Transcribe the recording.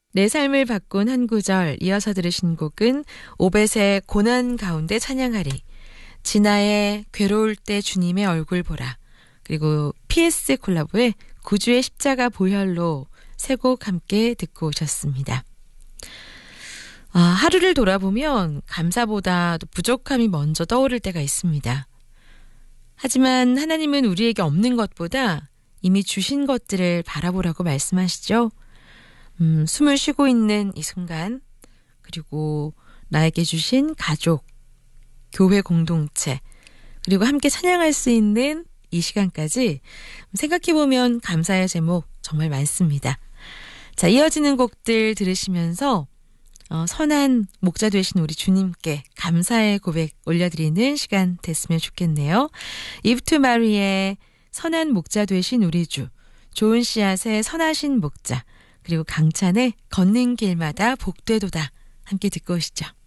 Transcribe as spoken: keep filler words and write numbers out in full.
내 삶을 바꾼 한 구절, 이어서 들으신 곡은 오벳의 고난 가운데 찬양하리, 진아의 괴로울 때 주님의 얼굴 보라, 그리고 피에스 콜라보의 구주의 십자가 보혈로 세 곡 함께 듣고 오셨습니다. 아, 하루를 돌아보면 감사보다 부족함이 먼저 떠오를 때가 있습니다. 하지만 하나님은 우리에게 없는 것보다 이미 주신 것들을 바라보라고 말씀하시죠. 음, 숨을 쉬고 있는 이 순간, 그리고 나에게 주신 가족, 교회 공동체, 그리고 함께 찬양할 수 있는 이 시간까지 생각해보면 감사의 제목 정말 많습니다. 자, 이어지는 곡들 들으시면서 어, 선한 목자 되신 우리 주님께 감사의 고백 올려드리는 시간 됐으면 좋겠네요. 이브투 마리의 선한 목자 되신 우리 주, 좋은 씨앗의 선하신 목자, 그리고 강찬의 걷는 길마다 복되도다 함께 듣고 오시죠.